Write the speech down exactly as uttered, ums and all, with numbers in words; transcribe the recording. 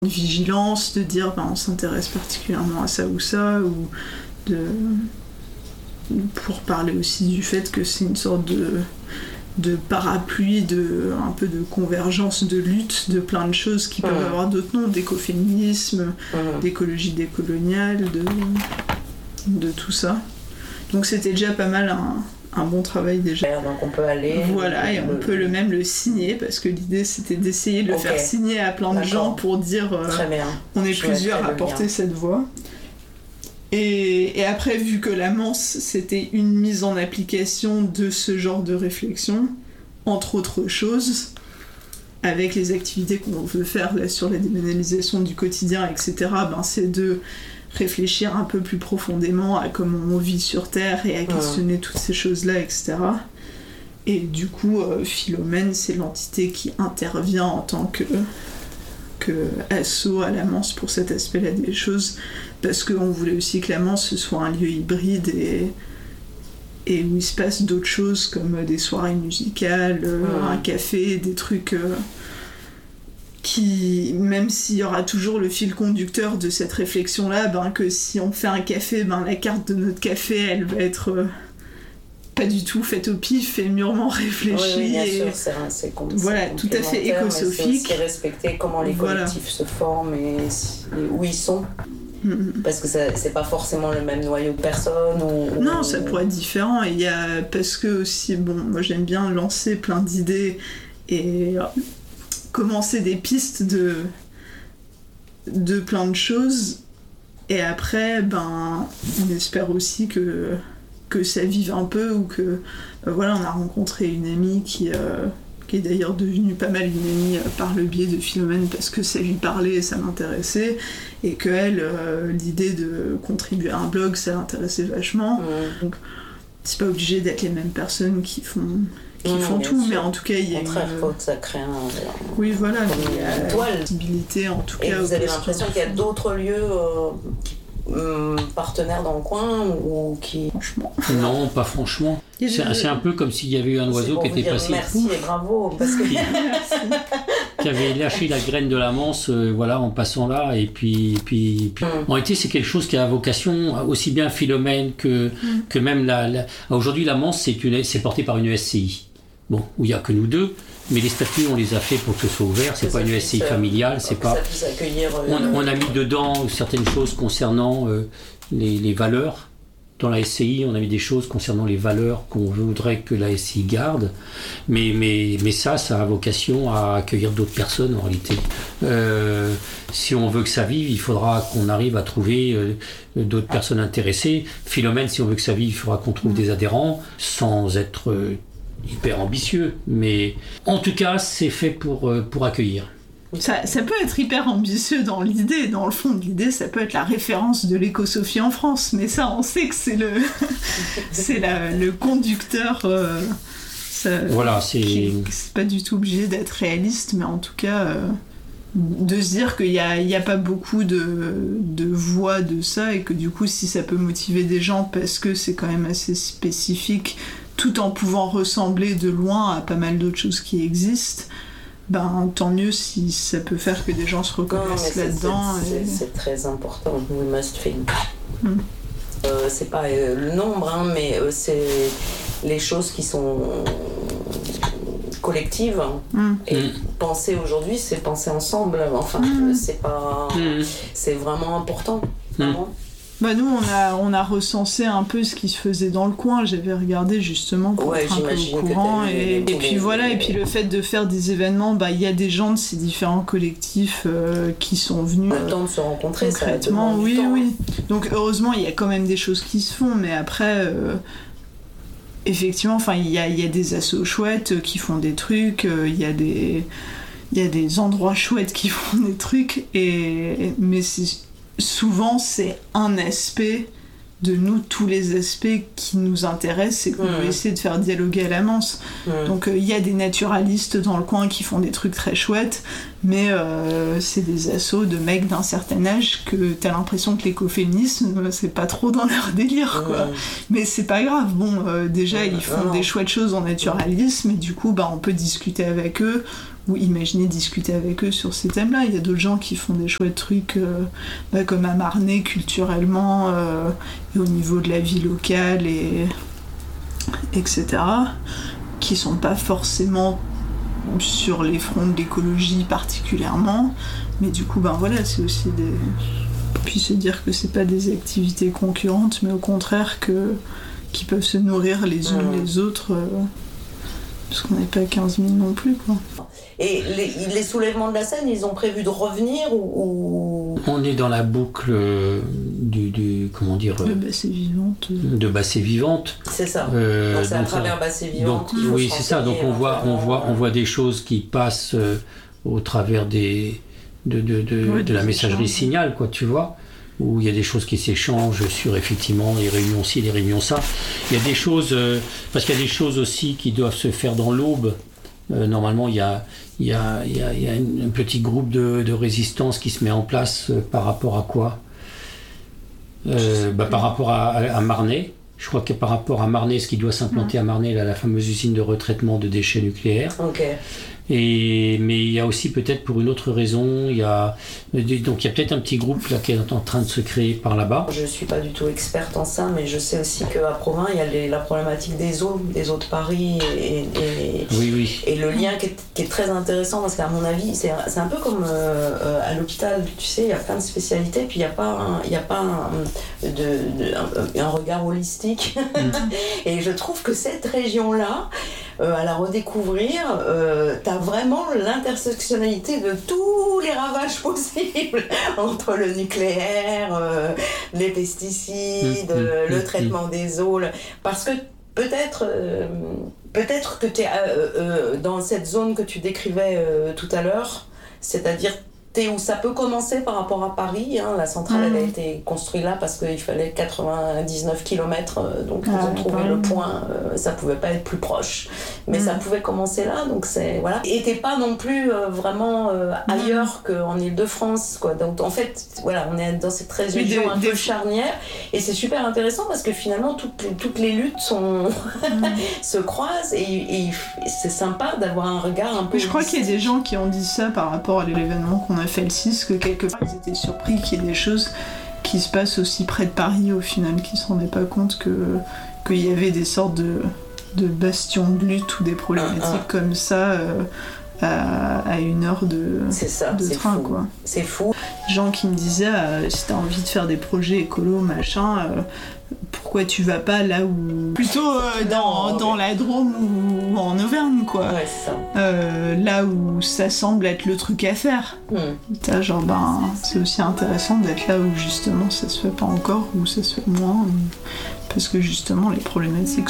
une vigilance, de dire ben, on s'intéresse particulièrement à ça ou ça, ou de... pour parler aussi du fait que c'est une sorte de, de parapluie, de, un peu de convergence, de lutte, de plein de choses qui peuvent mmh. avoir d'autres noms, d'écoféminisme, mmh. d'écologie décoloniale, de, de tout ça. Donc c'était déjà pas mal un, un bon travail déjà. Donc on peut aller... Voilà, et on le... peut le même le signer, parce que l'idée c'était d'essayer de le okay. faire signer à plein de D'accord. gens pour dire euh, très bien. on est Je plusieurs à porter cette voix. Et, et après, vu que la manse, c'était une mise en application de ce genre de réflexion, entre autres choses, avec les activités qu'on veut faire là, sur la débanalisation du quotidien, et cetera, ben, c'est de réfléchir un peu plus profondément à comment on vit sur Terre et à questionner ouais. toutes ces choses-là, et cetera. Et du coup, euh, Philomène, c'est l'entité qui intervient en tant que... que asso à la manse pour cet aspect-là des choses, parce qu'on voulait aussi que la manse ce soit un lieu hybride et, et où il se passe d'autres choses comme des soirées musicales, mmh. un café, des trucs euh, qui, même s'il y aura toujours le fil conducteur de cette réflexion-là, ben, que si on fait un café, ben, la carte de notre café, elle va être... Euh, pas du tout faite au pif et mûrement réfléchie. Oui, oui, bien et... sûr, c'est, c'est, com- voilà, c'est tout à fait écosophique. C'est respecter comment les voilà. collectifs se forment et, et où ils sont. Mm-hmm. Parce que ça, c'est pas forcément le même noyau de personnes. Ou, non, ou... ça pourrait être différent. Et y a, parce que aussi, bon, moi j'aime bien lancer plein d'idées et commencer des pistes de, de plein de choses. Et après, ben, on espère aussi que que ça vive un peu, ou que euh, voilà, on a rencontré une amie qui, euh, qui est d'ailleurs devenue pas mal une amie euh, par le biais de Philomène, parce que ça lui parlait et ça m'intéressait, et qu'elle, euh, l'idée de contribuer à un blog, ça l'intéressait vachement. Mmh. Donc c'est pas obligé d'être les mêmes personnes qui font, qui mmh, font tout, sûr. Mais en tout cas il y a une... faut que ça crée un... Oui, voilà, il y a une toile. Visibilité, en tout et cas. Vous avez l'impression qu'il y a d'autres lieux euh, qui Hum, partenaires dans le coin ou qui... Franchement. Non, pas franchement. C'est, c'est un peu comme s'il y avait eu un oiseau qui était passé merci et bravo parce que... qui, qui avait lâché la graine de la manse, euh, voilà, en passant là, et puis, puis, puis... Mm. en réalité c'est quelque chose qui a vocation, aussi bien Philomène que, mm. que même la, la... aujourd'hui la manse c'est, une, c'est porté par une E S C I, bon, où il n'y a que nous deux. Mais les statuts, on les a fait pour que ce soit ouvert. C'est, c'est pas une E S C I familiale, c'est pas. Euh, on, on a mis dedans certaines choses concernant euh, les, les valeurs. Dans la S C I, on a mis des choses concernant les valeurs qu'on voudrait que la S C I garde. Mais, mais, mais ça, ça a vocation à accueillir d'autres personnes en réalité. Euh, si on veut que ça vive, il faudra qu'on arrive à trouver euh, d'autres personnes intéressées. Philomène, si on veut que ça vive, il faudra qu'on trouve des adhérents sans être. Euh, hyper ambitieux, mais en tout cas c'est fait pour, pour accueillir. Ça, ça peut être hyper ambitieux dans l'idée, dans le fond de l'idée ça peut être la référence de l'écosophie en France, mais ça on sait que c'est le, c'est la, le conducteur, euh, ça, voilà, c'est... Qui, c'est pas du tout obligé d'être réaliste, mais en tout cas euh, de se dire qu'il n'y a, il y a pas beaucoup de, de voix de ça, et que du coup si ça peut motiver des gens parce que c'est quand même assez spécifique, tout en pouvant ressembler de loin à pas mal d'autres choses qui existent, ben tant mieux si ça peut faire que des gens se reconnaissent non, là-dedans. C'est, et... c'est, c'est très important, we must think. Mm. Euh, c'est pas euh, le nombre, hein, mais euh, c'est les choses qui sont collectives. Mm. Et mm. penser aujourd'hui, c'est penser ensemble. Enfin, mm. c'est pas, mm. c'est vraiment important. Vraiment. Mm. Bah nous on a, on a recensé un peu ce qui se faisait dans le coin, j'avais regardé justement pour ouais, être un peu au courant, et, et puis voilà, et puis le fait de faire des événements, bah il y a des gens de ces différents collectifs euh, qui sont venus le temps de se rencontrer, concrètement, ça oui temps. oui, donc heureusement il y a quand même des choses qui se font, mais après euh, effectivement, enfin il y a, y a des assos chouettes qui font des trucs, il euh, y a des il y a des endroits chouettes qui font des trucs, et mais c'est souvent c'est un aspect de nous, tous les aspects qui nous intéressent et qu'on mmh. veut essayer de faire dialoguer à la manse. Mmh. Donc il euh, y a des naturalistes dans le coin qui font des trucs très chouettes, mais euh, c'est des assos de mecs d'un certain âge que t'as l'impression que l'écoféminisme c'est pas trop dans leur délire, quoi. Mmh. Mais c'est pas grave, bon euh, déjà mmh. ils font mmh. des chouettes choses en naturalisme, et du coup bah, on peut discuter avec eux, ou imaginer discuter avec eux sur ces thèmes-là. Il y a d'autres gens qui font des chouettes trucs euh, bah, comme à Marnay culturellement euh, et au niveau de la vie locale et etc. qui sont pas forcément sur les fronts de l'écologie particulièrement, mais du coup ben voilà, c'est aussi des, puis se dire que c'est pas des activités concurrentes, mais au contraire que qui peuvent se nourrir les unes mmh. les autres. Euh, Parce qu'on n'est pas à quinze mille non plus, quoi. Et les, les soulèvements de la Seine, ils ont prévu de revenir ou... On est dans la boucle du... du comment dire... De Bassée Vivante. De Bassée Vivante. C'est ça. Euh, donc c'est donc, à travers Bassée Vivante. Donc, oui, c'est ça. Donc on voit, on, voit, on voit des choses qui passent euh, au travers des, de, de, de, ouais, de la messagerie Signal, quoi, tu vois, où il y a des choses qui s'échangent sur effectivement les réunions ci, les réunions ça. Il y a des choses, euh, parce qu'il y a des choses aussi qui doivent se faire dans l'Aube. Euh, normalement, il y a, il y a, il y a, il y a un petit groupe de, de résistance qui se met en place euh, par rapport à quoi euh, bah, Par rapport à, à, à Marnay. Je crois que par rapport à Marnay, ce qui doit s'implanter à Marnay, là, la fameuse usine de retraitement de déchets nucléaires. Ok. Et, mais il y a aussi peut-être pour une autre raison, il y a, donc il y a peut-être un petit groupe là qui est en train de se créer par là-bas. Je ne suis pas du tout experte en ça, mais je sais aussi qu'à Provins, il y a les, la problématique des eaux, des eaux de Paris, et, et, oui, oui. et le lien qui est, qui est très intéressant, parce qu'à mon avis, c'est, c'est un peu comme euh, à l'hôpital, tu sais, il y a plein de spécialités, puis il n'y a pas un, il y a pas un, de, de, un, un regard holistique. Mm. Et je trouve que cette région-là, Euh, à la redécouvrir, euh, t'as vraiment l'intersectionnalité de tous les ravages possibles entre le nucléaire, euh, les pesticides, mmh, euh, mmh, le traitement mmh. des eaux, parce que peut-être, euh, peut-être que t'es euh, euh, dans cette zone que tu décrivais euh, tout à l'heure, c'est-à-dire t'es où ça peut commencer par rapport à Paris, hein, la centrale mmh. elle a été construite là parce qu'il fallait quatre-vingt-dix-neuf kilomètres, euh, donc ah, ils ont trouvé le point, euh, ça pouvait pas être plus proche, mais mmh. ça pouvait commencer là, donc c'est voilà. Et t'es pas non plus euh, vraiment euh, ailleurs mmh. qu'en Île-de-France, quoi. Donc en fait, voilà, on est dans cette région de, un peu de... charnière, et c'est super intéressant parce que finalement toutes les, toutes les luttes sont mmh. se croisent, et, et c'est sympa d'avoir un regard un peu. Je crois qu'il y a des gens qui ont dit ça par rapport à l'événement qu'on a fait le six, que quelque part ils étaient surpris qu'il y ait des choses qui se passent aussi près de Paris au final, qu'ils ne se rendaient pas compte que, qu'il y avait des sortes de, de bastions de lutte ou des problématiques ah, ah. comme ça euh, à, à une heure de, c'est ça, de c'est train. Fou. Quoi. C'est fou. Gens qui me disaient euh, si t'as envie de faire des projets écolos, machin, euh, pourquoi tu vas pas là où. Plutôt euh, dans, dans la Drôme ou en Auvergne, quoi. Ouais, c'est ça. Euh, là où ça semble être le truc à faire. Mm. T'as genre, ben, c'est aussi intéressant d'être là où justement ça se fait pas encore, ou ça se fait moins, ou... parce que justement les problématiques